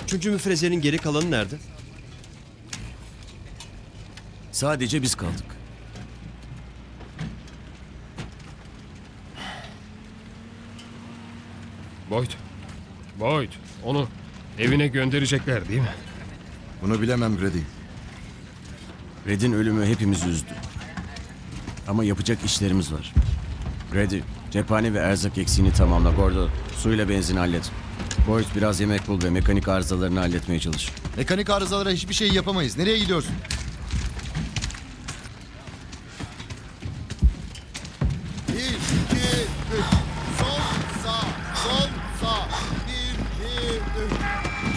Üçüncü müfrezenin geri kalanı nerede? Sadece biz kaldık. Boyd, onu evine gönderecekler değil mi? Bunu bilemem Grady. Red'in ölümü hepimizi üzdü. Ama yapacak işlerimiz var. Red'i, cephane ve erzak eksiğini tamamla. Gordo, suyla benzin hallet. Boyd, biraz yemek bul ve mekanik arızalarını halletmeye çalış. Mekanik arızalara hiçbir şey yapamayız. Nereye gidiyorsun?